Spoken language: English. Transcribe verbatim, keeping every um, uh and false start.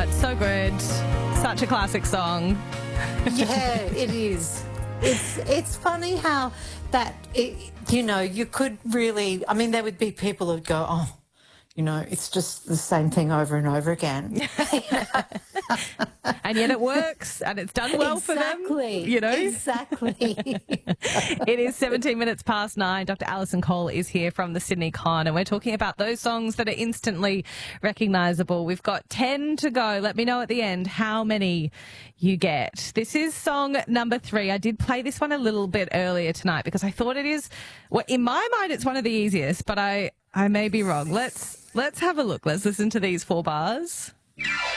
it's so good. Such a classic song. Yeah, it is. It's it's funny how that, it, you know, you could really, I mean, there would be people who'd go, oh, you know, it's just the same thing over and over again. And yet it works and it's done well exactly, for them. You know? Exactly. It is seventeen minutes past nine. Doctor Alison Cole is here from the Sydney Con, and we're talking about those songs that are instantly recognisable. We've got ten to go. Let me know at the end how many you get. This is song number three. I did play this one a little bit earlier tonight because I thought it is, well, in my mind, it's one of the easiest, but I, I may be wrong. Let's, let's have a look. Let's listen to these four bars.